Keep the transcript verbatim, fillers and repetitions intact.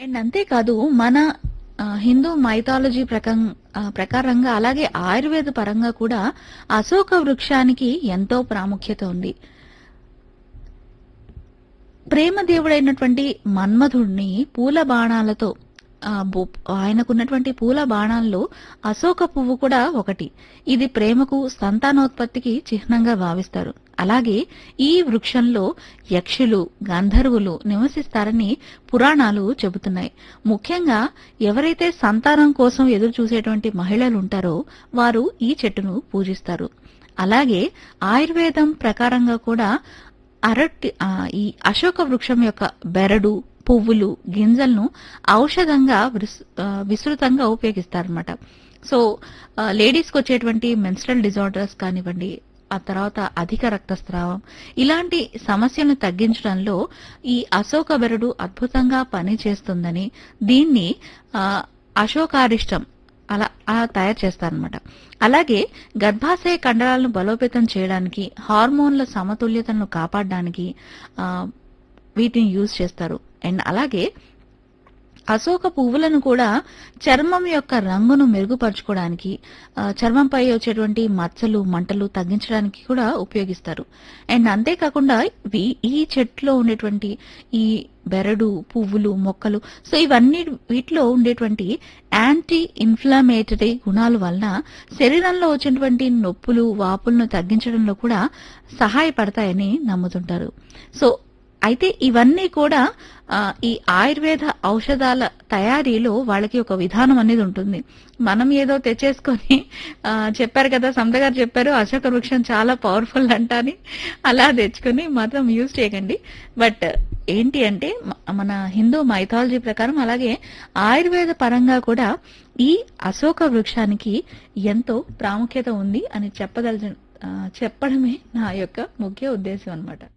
And అంతేకాదు మన ఆ, హిందూ మైథాలజీ ప్రకం ఆ, ప్రకారంగా అలాగే ఆయుర్వేద పరంగా కూడా అశోక వృక్షానికి ఎంతో ప్రాముఖ్యత ఉంది. ప్రేమ దేవుడైనటువంటి మన్మధుడిని పూల బాణాలతో ఆ, బొ- ఆయనకున్నటువంటి పూల బాణాల్లో అశోక పువ్వు కూడా ఒకటి. ఇది ప్రేమకు సంతానోత్పత్తికి చిహ్నంగా భావిస్తారు. అలాగే ఈ వృక్షంలో యక్షులు గంధర్వులు నివసిస్తారని పురాణాలు చెబుతున్నాయి. ముఖ్యంగా ఎవరైతే సంతానం కోసం ఎదురు చూసేటువంటి మహిళలు ఉంటారో వారు ఈ చెట్టును పూజిస్తారు. అలాగే ఆయుర్వేదం ప్రకారంగా కూడా అరటి ఆ, ఈ అశోక వృక్షం యొక్క బెరడు పువ్వులు గింజలను ఔషధంగా విస్- ఆ, విస్తృతంగా ఉపయోగిస్తారన్నమాట. సో లేడీస్ కి వచ్చేటువంటి మెన్స్ట్రల్ డిజార్డర్స్ కానివ్వండి, ఆ తర్వాత అధిక రక్తస్రావం ఇలాంటి సమస్యలను తగ్గించడంలో ఈ అశోక బెరడు అద్భుతంగా పనిచేస్తుందని, దీన్ని ఆ, అశోకారిష్టం అలా అలా తయారు చేస్తారనమాట. అలాగే గర్భాశయ కండరాలను బలోపేతం చేయడానికి, హార్మోన్ల సమతుల్యతను కాపాడడానికి ఆ, వీటిని యూజ్ చేస్తారు. అండ్ అలాగే అశోక పువ్వులను కూడా చర్మం యొక్క రంగును మెరుగుపరచుకోవడానికి, ఆ, చర్మంపై వచ్చేటువంటి మచ్చలు మంటలు తగ్గించడానికి కూడా ఉపయోగిస్తారు. అండ్ అంతేకాకుండా వీ- ఈ చెట్లో ఉండేటువంటి ఈ బెరడు పువ్వులు మొక్కలు, సో ఇవన్నీ వీటిలో ఉండేటువంటి యాంటీ ఇన్ఫ్లమేటరీ గుణాల వలన శరీరంలో వచ్చేటువంటి నొప్పులు వాపులను తగ్గించడంలో కూడా సహాయపడతాయని నమ్ముతుంటారు. సో అయితే ఇవన్నీ కూడా ఆ, ఈ ఆయుర్వేద ఔషధాల తయారీలో వాళ్ళకి ఒక విధానం అనేది ఉంటుంది. మనం ఏదో తెచ్చేసుకొని ఆ, చెప్పారు కదా, సమత గారు చెప్పారు అశోక వృక్షం చాలా పవర్ఫుల్ అంట అని, అలా తెచ్చుకొని మాత్రం యూజ్ చేయకండి. బట్ ఏంటి అంటే మ- మన హిందూ మైథాలజీ ప్రకారం అలాగే ఆయుర్వేద పరంగా కూడా ఈ అశోక వృక్షానికి ఎంతో ప్రాముఖ్యత ఉంది అని చెప్పదల చెప్పడమే నా యొక్క ముఖ్య ఉద్దేశం అన్నమాట.